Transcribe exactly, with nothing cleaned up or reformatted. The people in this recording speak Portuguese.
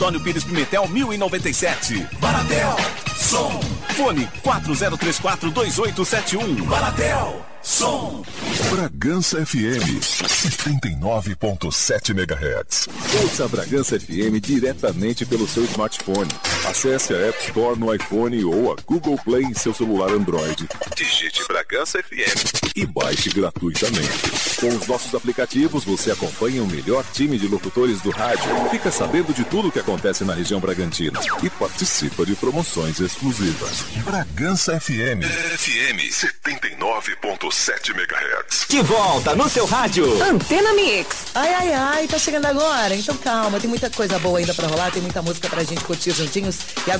Antônio Pires Pimentel, mil e noventa e sete. Baratel, som. Fone quatro zero três quatro dois oito sete um. Baratel, som. Bragança F M, setenta e nove ponto sete megahertz. Ouça a Bragança F M diretamente pelo seu smartphone. Acesse a App Store no iPhone ou a Google Play em seu celular Android. Digite Bragança F M e baixe gratuitamente. Com os nossos aplicativos, você acompanha o melhor time de locutores do rádio, fica sabendo de tudo o que acontece na região Bragantina e participa de promoções exclusivas. Bragança F M. F M setenta e nove ponto sete megahertz. De volta no seu rádio. Antena Mix. Ai, ai, ai, tá chegando agora? Então calma, tem muita coisa boa ainda pra rolar, tem muita música pra gente curtir juntinhos. E agora